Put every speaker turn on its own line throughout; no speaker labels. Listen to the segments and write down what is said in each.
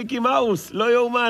מיקי מאוס, לא יאומן.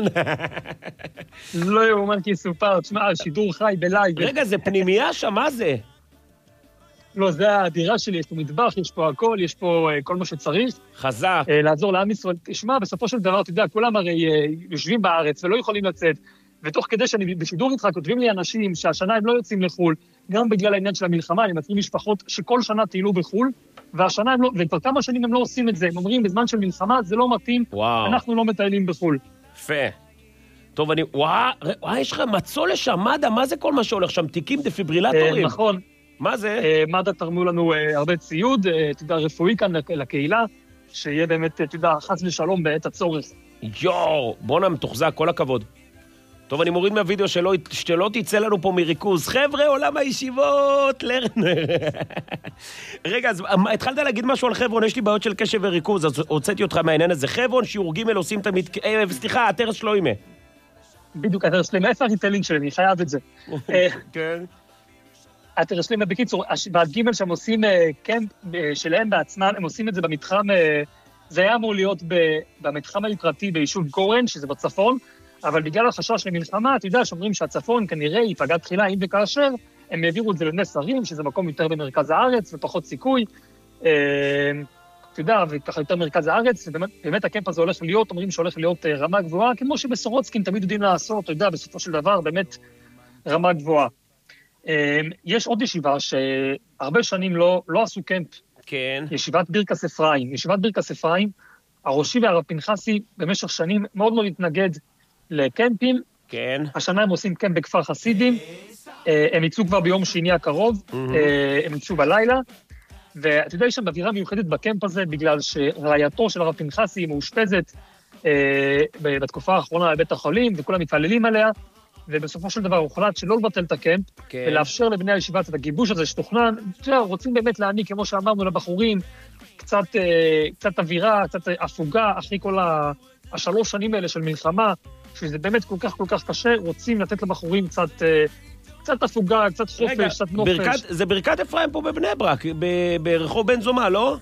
לא יאומן כי סופר, תשמע, שידור חי בלייב.
רגע, זה פנימייה שם, מה זה?
לא, זה הדירה שלי, יש פה מטבח, יש פה הכל, יש פה כל מה שצריך.
חזק.
לעזור לעם ישראל. תשמע, בסופו של דבר, אתה יודע, כולם הרי יושבים בארץ ולא יכולים לצאת, ותוך כדי שאני בשידור איתך, כותבים לי אנשים שהשנה הם לא יוצאים לחול, גם בגלל העניין של המלחמה, אני מכיר משפחות שכל שנה טיילו בחול, והשנה הם לא, וכבר כמה שנים הם לא עושים את זה, הם אומרים, בזמן של מלחמה זה לא מתאים, אנחנו לא מטיילים בחול.
יפה. טוב, וואי, יש לך מצוא לשם, מד"א, מה זה כל מה שהולך שם? תיקים, דפיברילטורים?
נכון.
מה זה?
מד"א תרמו לנו הרבה ציוד, אתה יודע, רפואי כאן לקהילה, שיהיה באמת, אתה יודע, חס ושלום בעת הצורך.
בואו מתוחזק, כל הכבוד. טוב, אני מוריד מהווידאו שלא תצא לנו פה מריכוז. חבר'ה, עולם הישיבות, לרנר. רגע, אז התחלת להגיד משהו על חברון, יש לי בעיות של קשב וריכוז, אז הוצאתי אותך מהעניין הזה. חברון, שיעור ג' עושים תמיד... סליחה, הטרס שלוימה.
בדיוק, הטרס שלוימה. איפה הריטלין שלי? אני חייב את זה.
כן.
הטרס שלוימה, בקיצור, בעד ג' שהם עושים קמפ שלהם בעצמם, הם עושים את זה במתחם... זה היה אמור להיות במתחם היוקרתי ביישוב גורן, שזה בצפון, אבל בגלל החשש למלחמה, אתה יודע, שאומרים שהצפון כנראה ייפגע תחילה, אם וכאשר, הם העבירו את זה לנס הרים, שזה מקום יותר במרכז הארץ, ופחות סיכוי, אתה יודע, וככה יותר מרכז הארץ, ובאמת הקמפ הזה הולך להיות, אומרים שהולך להיות רמה גבוהה, כמו שבסורוצקין תמיד יודעים לעשות, אתה יודע, בסופו של דבר, באמת רמה גבוהה. יש עוד ישיבה שהרבה שנים לא עשו קמפ,
כן.
ישיבת בירקס אפרים. ישיבת בירקס אפרים, הראשי והרב פנחסי במשך שנים מאוד מאוד התנגד לקמפים.
כן.
השנה הם עושים קמפ בכפר חסידים, הם יצאו כבר ביום שני הקרוב, הם יצאו בלילה, ואתה יודע, יש שם אווירה מיוחדת בקמפ הזה, בגלל שרעייתו של הרב פנחסי היא מאושפזת בתקופה האחרונה בבית החולים, וכולם מתפללים עליה, ובסופו של דבר הוחלט שלא לבטל את הקמפ, ולאפשר לבני הישיבה את הגיבוש הזה שתוכנן, רוצים באמת להעניק, כמו שאמרנו לבחורים, קצת אווירה, קצת הפוגה, אחרי כל השלוש שנים האלה של מלחמה, שזה באמת כל כך קשה, רוצים לתת לבחורים קצת הפוגה, קצת חופש, קצת נופש.
זה ברכת אפרים פה בבני ברק, ברחוב בן זומא, לא?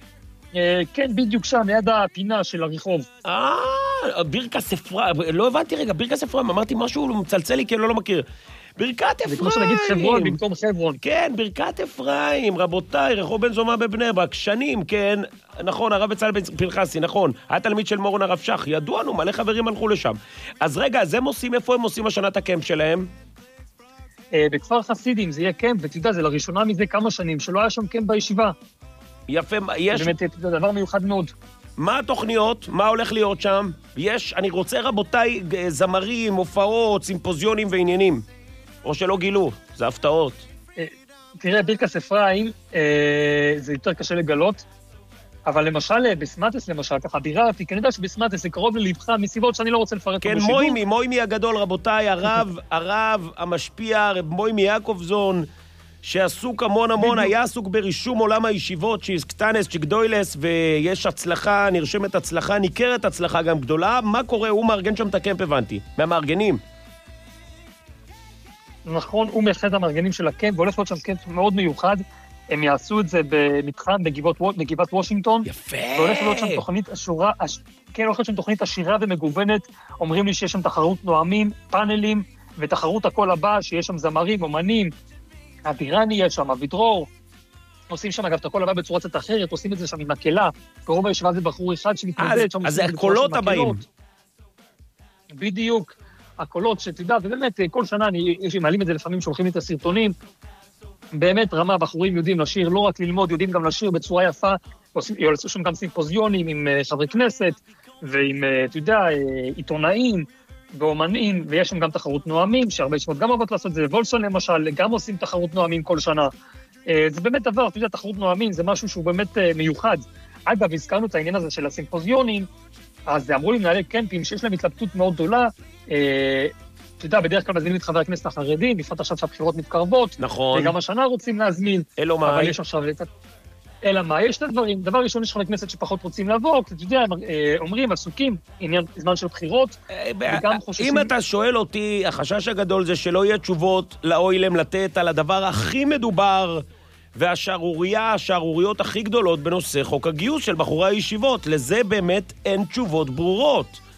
כן, בדיוק שם, ליד הפינה של הרחוב.
ברכת אפרים, לא הבנתי רגע, ברכת אפרים, אמרתי משהו מצלצל לי כי אני לא מכיר. ברכת אפרים.
זה כמו שנגיד חברון במקום חברון.
כן, ברכת אפרים, רבותיי, רחוב בן זומא בבני ברק, שנים, כן, נכון, הרב בצלאל פנחסי, נכון, היה תלמיד של מורן הרב שך, ידוענו, מלא חברים הלכו לשם. אז רגע, אז הם עושים, איפה הם עושים השנה את הקמפ שלהם?
בכפר חסידים, זה יהיה קמפ, ואתה יודע, זה לראשונה מזה כמה שנים, שלא היה שם קמפ בישיבה.
יפה, יש...
באמת, זה דבר מיוחד מאוד.
מה התוכניות? מה הולך להיות שם? אני רוצה רבותיי, זמרים, הופעות, סימפוזיונים ועניינים. או שלא גילו, זה הפתעות.
תראה, בירקס אפרים, זה יותר קשה לגלות, אבל למשל, בסמטס למשל, ככה ביררתי, כי אני יודע שבסמטס זה קרוב ללבך, מסיבות שאני לא רוצה לפרט
כן, מוימי הגדול, רבותיי, הרב המשפיע, רב מוימי יעקובזון, שעסוק המון, היה עסוק ברישום עולם הישיבות, שיש קטנס, שגדוילס, ויש הצלחה, נרשמת הצלחה, ניכרת הצלחה גם גדולה. מה קורה? הוא מארגן שם את הקמפ, הבנתי. מהמארגנים.
נכון, הוא מאחד המארגנים של הקמפ, והולך להיות שם קמפ מאוד מיוחד. הם יעשו את זה במתחם בגבעת וושינגטון.
יפה!
והולך להיות שם תוכנית עשירה, כן, הולך להיות שם תוכנית עשירה ומגוונת. אומרים לי שיש שם תחרות נואמים, פאנלים, ותחרות הכל הבא, שיש שם זמרים, אומנים, אבירני יש שם, אבידרור. עושים שם אגב את הכל הבא בצורה קצת אחרת, עושים את זה שם עם מקהלה. ברוב הישיבה זה בחור אחד שמתמודד שם.
אז זה הקולות הבאים.
בדיוק. הקולות שתדע, ובאמת כל שנה מעלים את זה לפעמים, שולחים לי את הסרטונים. באמת רמה, בחורים יודעים לשיר, לא רק ללמוד, יודעים גם לשיר בצורה יפה. יעשו שם גם סימפוזיונים עם חברי כנסת, ועם, אתה יודע, עיתונאים ואומנים, ויש שם גם תחרות נואמים, שהרבה ישיבות גם אוהבות לעשות את זה. וולפסון למשל, גם עושים תחרות נואמים כל שנה. זה באמת דבר, אתה יודע, תחרות נואמים זה משהו שהוא באמת מיוחד. אגב, הזכרנו את העניין הזה של הסימפוזיונים, אז אמרו לי מנהלי קמפים שיש להם התלבטות מאוד גדולה, אתה יודע, בדרך כלל מזמינים את חבר הכנסת החרדים, בפרט עכשיו שהבחירות מתקרבות,
נכון.
וגם השנה רוצים להזמין.
אלו מה?
אבל יש עכשיו... אלא מה? יש שני דברים. דבר ראשון, יש חברי כנסת שפחות רוצים לבוא, כי אתה יודע, אומרים, עסוקים, עניין זמן של בחירות, וגם חוששים...
אם אתה שואל אותי, החשש הגדול זה שלא יהיה תשובות לאוילם לתת על הדבר הכי מדובר, השערוריות הכי גדולות בנושא חוק הגיוס של בחורי הישיבות. לזה באמת אין תשובות ברורות.